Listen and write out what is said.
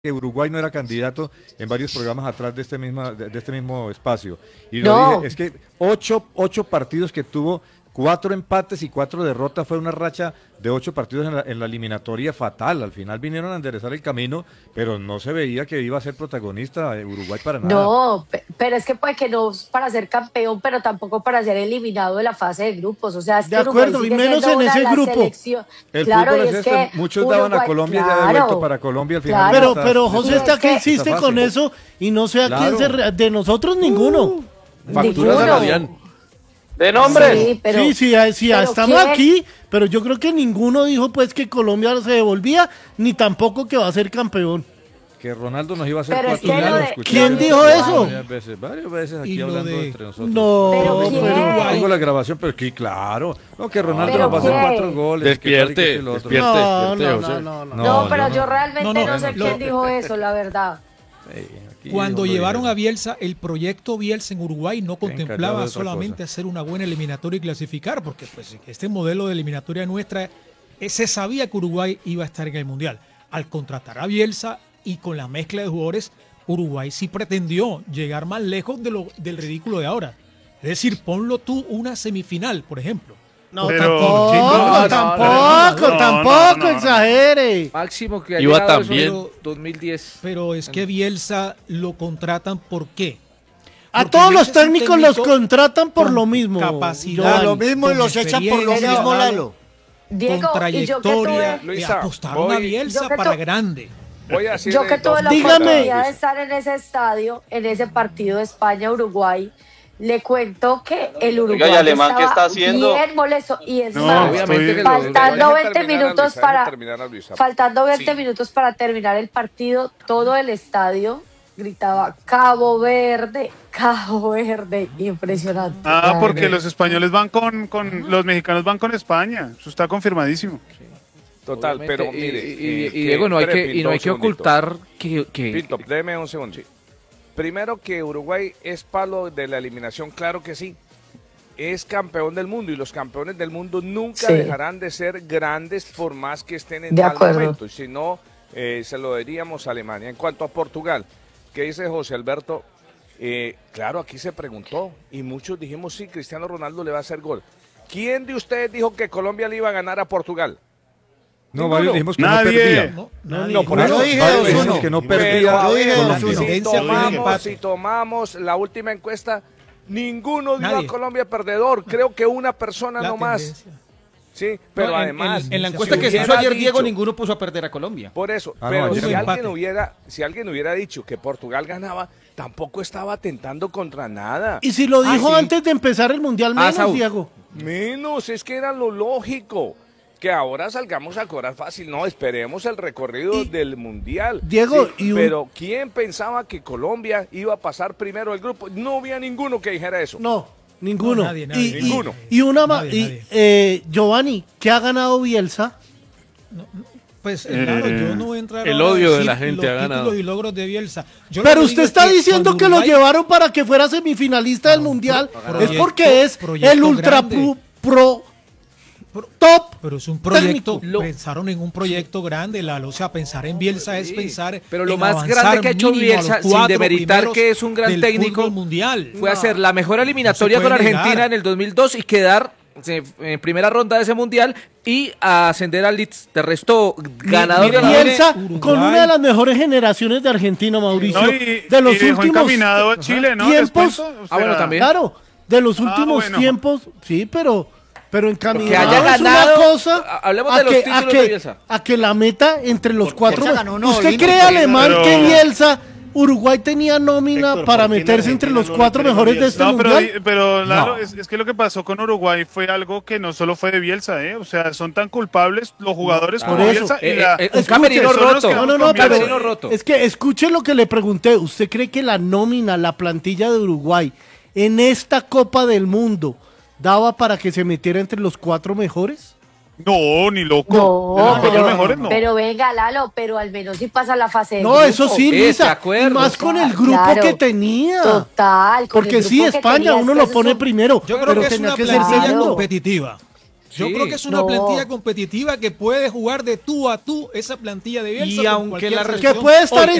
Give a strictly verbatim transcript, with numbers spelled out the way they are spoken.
que Uruguay no era candidato en varios programas atrás de este mismo, de, de este mismo espacio. Y lo No, dije, es que ocho, ocho partidos que tuvo, cuatro empates y cuatro derrotas, fue una racha de ocho partidos en la, en la eliminatoria fatal. Al final vinieron a enderezar el camino, pero no se veía que iba a ser protagonista eh, Uruguay para nada. no, pe- pero es que puede que no es para ser campeón, pero tampoco para ser eliminado de la fase de grupos. O sea, es De que Uruguay acuerdo, y sigue menos siendo en una ese de las grupo. selección- El Claro, fútbol y es es este, que muchos daban a Uruguay, Colombia ya claro. devuelto para Colombia al final. Claro. Pero, está- pero está- José, Y ¿está es qué que- insiste está con fácil. eso? Y no sé a quién Claro. se... re- De nosotros, ninguno. Facturas Ninguno. a Fabián. De nombres. Sí, pero, sí, sí, sí, pero estamos ¿quién? aquí, pero yo creo que ninguno dijo pues que Colombia se devolvía, ni tampoco que va a ser campeón. Que Ronaldo nos iba a hacer Pero es cuatro que lo goles, de- escuché ¿Quién varias dijo veces, eso? Varias veces, varias veces aquí Y lo hablando de- entre nosotros. No, ¿Pero quién? pero... Tengo la grabación, pero que claro, no, que Ronaldo ¿Pero nos va a hacer quién? cuatro goles. que tal y que Despierte, esto y lo otro. despierte. No, no, José. no, no, no. No, No, pero yo yo no. realmente No, no, no, sé lo- quién dijo eso, la verdad. Sí, aquí Cuando dijo, lo llevaron a dijeron. Bielsa, el proyecto Bielsa en Uruguay no encargado de contemplaba otra solamente cosa. hacer una buena eliminatoria y clasificar, porque pues este modelo de eliminatoria nuestra, eh, se sabía que Uruguay iba a estar en el Mundial. Al contratar a Bielsa y con la mezcla de jugadores, Uruguay sí pretendió llegar más lejos de lo, del ridículo de ahora. Es decir, ponlo tú una semifinal, por ejemplo. No, Pero- tampoco, chicos, no, tampoco, no, no, tampoco no, no. exagere. Máximo que ha Iba llegado también. eso dos mil diez. Pero es que Bielsa lo contratan ¿por qué? A Porque todos Bielsa los es un técnicos los técnico contratan por con lo mismo. capacidad, Giovanni. Lo mismo y con los echan por lo experiencia, mismo, Lalo. Diego, con y yo que trayectoria, tuve, y Luisa, apostaron voy- a Bielsa yo que para tu- grande. Voy a decir yo que tuve la Dígame. oportunidad de estar en ese estadio, en ese partido de España-Uruguay, le cuento que el Uruguay ¿y Alemán qué estaba está haciendo? bien molesto. Y es No, más, obviamente que lo- faltando Deje veinte terminar a minutos Luisa, para... deje terminar a Luisa. Faltando veinte Sí. minutos para terminar el partido, todo el estadio gritaba Cabo Verde, Cabo Verde, impresionante. Ah, la porque verdad. los españoles van con, con, los mexicanos van con España. Eso está confirmadísimo. Total, Obviamente, pero y- mire. y, eh, y Diego, no hay espere, que, y Pinto, no hay un que segundito. ocultar que, que Pinto, déme un segundo. Primero que Uruguay es palo de la eliminación, claro que sí. Es campeón del mundo y los campeones del mundo nunca Sí. dejarán de ser grandes por más que estén en De mal acuerdo. momento. Y si no, eh, se lo diríamos a Alemania. En cuanto a Portugal, ¿qué dice José Alberto? Eh, claro, aquí se preguntó y muchos dijimos sí, Cristiano Ronaldo le va a hacer gol. ¿Quién de ustedes dijo que Colombia le iba a ganar a Portugal? No, Ninguno. varios dijimos que Nadie. no perdía. No, No, nadie. No, por Yo eso, dije varios dos dijimos uno. que no Pero, perdía. a yo dije ver, dos Colombia. uno. si Tendencia fue tomamos, empate. si tomamos la última encuesta, ninguno dio Nadie. a Colombia perdedor. Creo que una persona La nomás. tendencia. Sí, pero No, en- además. En, en la si encuesta que se hizo hubiera ayer, Diego, dicho- ninguno puso a perder a Colombia. Por eso, Ah, no, pero ayer si no. alguien, Empate. hubiera, si alguien hubiera dicho que Portugal ganaba, tampoco estaba atentando contra nada. Y si lo Ah, dijo sí. antes de empezar el Mundial, Ah, menos, Saúl. Diego. Menos, es que era lo lógico. Que ahora salgamos a cobrar fácil. No, esperemos el recorrido Y- del Mundial. Diego, Sí, y un- pero ¿quién pensaba que Colombia iba a pasar primero el grupo? No había ninguno que dijera eso. No, ninguno. No, nadie, nadie. Y, y- Ninguno. y una ma- Nadie, y, nadie. eh, Giovanni, ¿qué ha ganado Bielsa? Pues claro, yo no voy a entrar el ahora a odio de decir la gente los ha ganado. títulos y logros de Bielsa. Yo lo Pero que usted digo es está diciendo cuando que lo Uruguay- llevaron para que fuera semifinalista del Mundial. proyecto- es porque es proyecto el ultra grande. pu- pro Pro- top. Pero es un proyecto, técnico. pensaron en un proyecto grande, Lalo. O sea, pensar en Bielsa es Sí, pensar pero lo en más avanzar grande que ha hecho mínimo a los Bielsa, sin cuatro demeritar primeros que es un gran del técnico, fútbol mundial. fue hacer la mejor eliminatoria No se con puede Argentina negar. en el dos mil dos y quedar eh, en primera ronda de ese mundial y a ascender al Leeds. De resto, ganador Mi- de la Bielsa Uruguay. con una de las mejores generaciones de Argentina, Mauricio. No, y, de los y dejó últimos encaminado a Chile, ¿no? tiempos. ¿Les cuento? O Ah, bueno, sea, también. Claro, de los Ah, últimos bueno. tiempos, sí, pero pero encaminado Que haya es una ganado, cosa ha- hablemos a de los que, títulos a de que, Bielsa. a que la meta entre los cuatro. Bielsa ganó, no, ¿Usted vino, cree, pero- Alemán, pero- que Bielsa, Uruguay tenía nómina Héctor, para ¿por qué en meterse entre Argentina los no le cuatro creen a mejores de Bielsa? este No, pero, mundial? pero Lalo, No. es, es que lo que pasó con Uruguay fue algo que no solo fue de Bielsa, ¿eh? O sea, son tan culpables los jugadores Por como eso. Bielsa y Eh, la... eh, un Escuche, camerino son los roto. que No, vamos no, no, con pero Bielsa. camerino roto. es que escuche lo que le pregunté. ¿Usted cree que la nómina, la plantilla de Uruguay en esta Copa del Mundo daba para que se metiera entre los cuatro mejores? No, ni loco. No, De los cuatro pero, mejores, no. pero venga, Lalo, pero al menos si pasa la fase de No, grupo. eso sí, Eh, de Luisa. acuerdo. Y más con el Claro, grupo claro. que tenía. Total. con Porque el sí, grupo que España tenía, uno es lo que pone eso- primero, Yo creo pero que es tenía una que ser plantilla segundo. competitiva. Yo Sí. creo que es una No. plantilla competitiva que puede jugar de tú a tú esa plantilla de Bielsa. Y con aunque cualquier la selección. Que puede estar Hoy,